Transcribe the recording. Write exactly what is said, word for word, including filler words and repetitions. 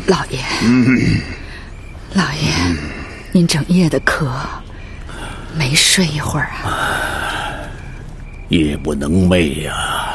老爷，嗯，老爷，嗯、您整夜的渴，没睡一会儿啊？ 夜不能寐呀、啊。